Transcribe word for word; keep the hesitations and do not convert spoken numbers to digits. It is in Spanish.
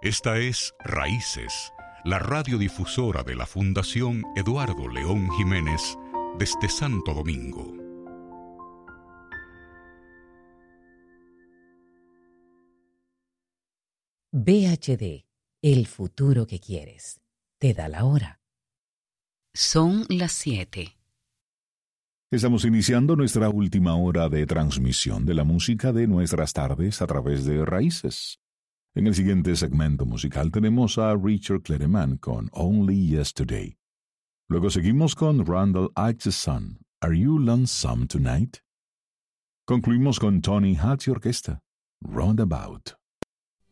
Esta es Raíces, la radiodifusora de la Fundación Eduardo León Jiménez desde Santo Domingo. V H D, el futuro que quieres. Te da la hora. Son las siete. Estamos iniciando nuestra última hora de transmisión de la música de nuestras tardes a través de Raíces. En el siguiente segmento musical tenemos a Richard Cledeman con Only Yesterday. Luego seguimos con Randall Aitchison, Are You Lonesome Tonight? Concluimos con Tony Hatch y Orquesta, Roundabout.